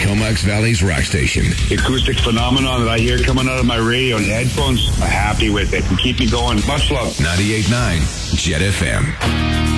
Comox Valley's rock station. The acoustic phenomenon that I hear coming out of my radio and headphones, I'm happy with it. And keep me going. Much love. 98.9 Jet FM.